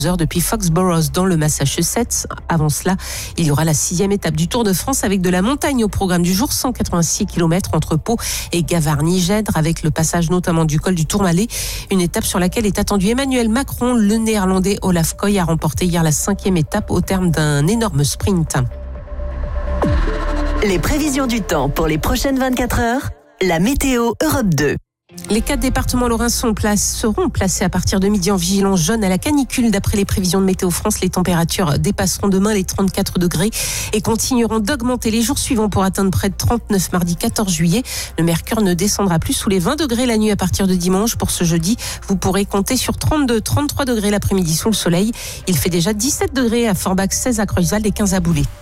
heures depuis Foxborough dans le Massachusetts. Avant cela, il y aura la 6e étape du Tour de France avec de la montagne au programme du jour, 186 km entre Pau et Gavarnie-Gèdre, avec le passage notamment du col du Tourmalet, une étape sur laquelle est attendu Emmanuel Macron. Le Néerlandais Olaf Koy a remporté hier la 5e étape au terme d'un énorme sprint. Les prévisions du temps pour les prochaines 24 heures, la météo Europe 2. Les 4 départements lorrains seront placés à partir de midi en vigilance jaune à la canicule. D'après les prévisions de Météo France, les températures dépasseront demain les 34 degrés et continueront d'augmenter les jours suivants pour atteindre près de 39 mardi 14 juillet. Le mercure ne descendra plus sous les 20 degrés la nuit à partir de dimanche. Pour ce jeudi, vous pourrez compter sur 32-33 degrés l'après-midi sous le soleil. Il fait déjà 17 degrés à Forbach, 16 à Creusval et 15 à Boulay.